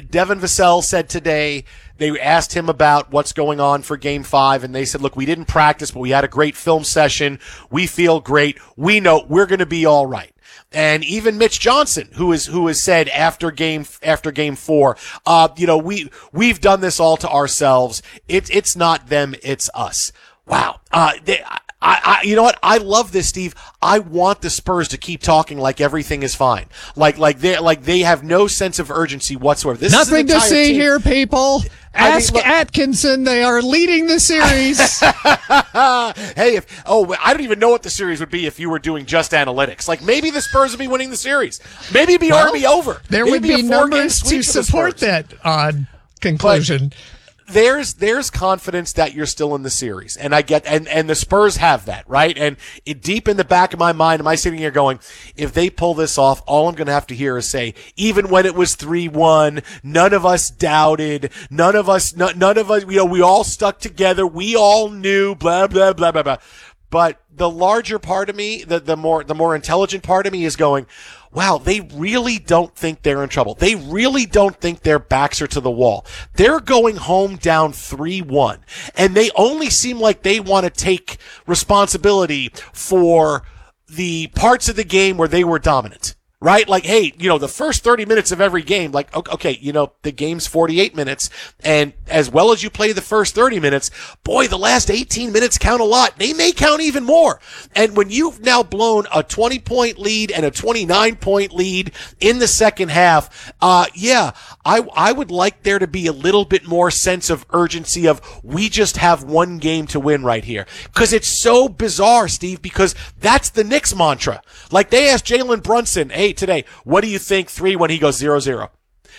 Devin Vassell said today, they asked him about what's going on for Game 5, and they said, look, we didn't practice, but we had a great film session. We feel great. We know we're going to be all right. And even Mitch Johnson, who has said after game 4, we've done this all to ourselves. It's not them, it's us. Wow. You know what? I love this, Steve. I want the Spurs to keep talking like everything is fine. Like they have no sense of urgency whatsoever. This Nothing is to see team. Here, people. Ask Atkinson. They are leading the series. Hey, I don't even know what the series would be if you were doing just analytics. Like, maybe the Spurs would be winning the series. Maybe it'd be already over. There Maybe would be numbers to support that odd conclusion. But there's confidence that you're still in the series, and I get, and the Spurs have that, right? And deep in the back of my mind, am I sitting here going, if they pull this off, all I'm going to have to hear is say, even when it was 3-1, none of us doubted, none of us, we all stuck together, we all knew, blah blah blah blah blah. But the larger part of me, the more intelligent part of me is going, wow, they really don't think they're in trouble. They really don't think their backs are to the wall. They're going home down 3-1, and they only seem like they want to take responsibility for the parts of the game where they were dominant. Right? Like, hey, the first 30 minutes of every game, like, okay, the game's 48 minutes, and as well as you play the first 30 minutes, boy, the last 18 minutes count a lot. They may count even more. And when you've now blown a 20-point lead and a 29-point lead in the second half, I would like there to be a little bit more sense of urgency of, we just have one game to win right here. Because it's so bizarre, Steve, because that's the Knicks mantra. Like, they asked Jalen Brunson, hey, today, what do you think 3 when he goes 0-0?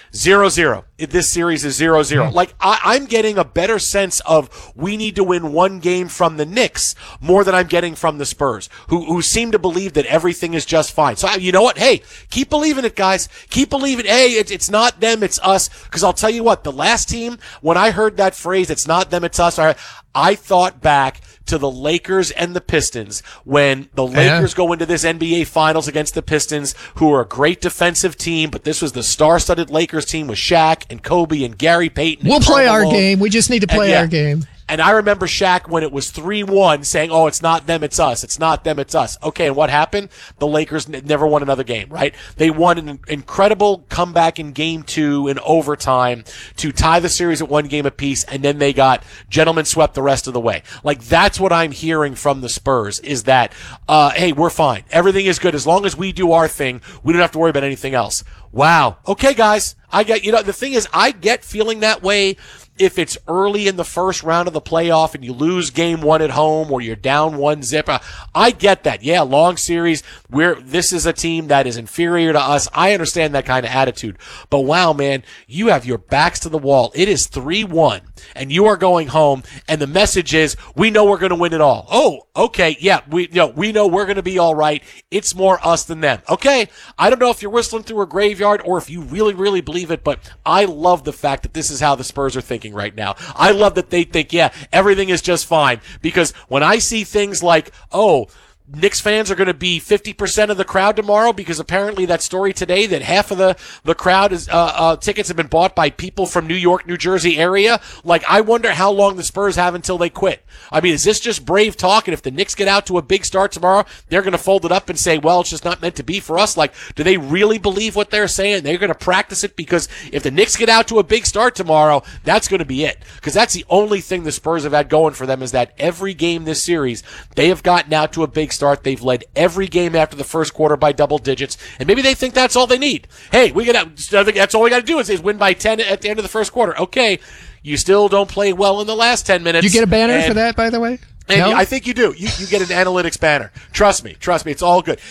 0-0. This series is 0-0. Like, I'm getting a better sense of, we need to win one game from the Knicks more than I'm getting from the Spurs, who seem to believe that everything is just fine. So, you know what? Hey, keep believing it, guys. Keep believing. Hey, it's not them, it's us. Because I'll tell you what, the last team, when I heard that phrase, it's not them, it's us, I thought back to the Lakers and the Pistons when the Lakers go into this NBA Finals against the Pistons, who are a great defensive team, but this was the star-studded Lakers team with Shaq and Kobe and Gary Payton. We'll play our game. We just need to play our game. And I remember Shaq when it was 3-1 saying, oh, it's not them, it's us. It's not them, it's us. Okay, and what happened? The Lakers never won another game, right? They won an incredible comeback in Game 2 in overtime to tie the series at one game apiece, and then they got gentlemen swept the rest of the way. Like, that's what I'm hearing from the Spurs, is that, hey, we're fine. Everything is good. As long as we do our thing, we don't have to worry about anything else. Wow. Okay, guys. I get, the thing is, I get feeling that way if it's early in the first round of the playoff and you lose game 1 at home or you're down 1-0. I get that. Yeah, long series. This is a team that is inferior to us. I understand that kind of attitude. But wow, man, you have your backs to the wall. It is 3-1 and you are going home, and the message is, we know we're going to win it all. Oh, okay. Yeah, we know we're going to be all right. It's more us than them. Okay. I don't know if you're whistling through a graveyard or if you really, really believe it, but I love the fact that this is how the Spurs are thinking right now. I love that they think, yeah, everything is just fine, because when I see things like, oh, Knicks fans are going to be 50% of the crowd tomorrow, because apparently that story today that half of the crowd is tickets have been bought by people from New York, New Jersey area. Like, I wonder how long the Spurs have until they quit. I mean, is this just brave talk? And if the Knicks get out to a big start tomorrow, they're going to fold it up and say, well, it's just not meant to be for us. Like, do they really believe what they're saying? They're going to practice it, because if the Knicks get out to a big start tomorrow, that's going to be it. Because that's the only thing the Spurs have had going for them, is that every game this series, they have gotten out to a big start. They've led every game after the first quarter by double digits, and maybe they think that's all they need. Hey, that's all we got to do is win by 10 at the end of the first quarter. Okay, you still don't play well in the last 10 minutes. You get a banner for that, by the way? And no? I think you do. You get an analytics banner. Trust me. It's all good.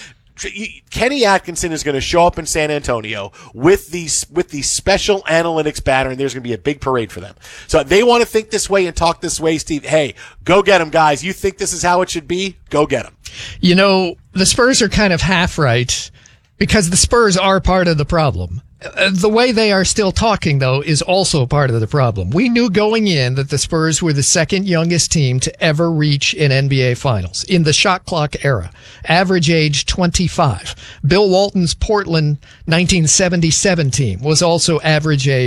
Kenny Atkinson is going to show up in San Antonio with the special analytics banner, and there's going to be a big parade for them. So they want to think this way and talk this way, Steve. Hey, go get them, guys. You think this is how it should be? Go get them. The Spurs are kind of half right, because the Spurs are part of the problem. The way they are still talking, though, is also part of the problem. We knew going in that the Spurs were the second youngest team to ever reach an NBA Finals in the shot clock era. Average age 25. Bill Walton's Portland 1977 team was also average age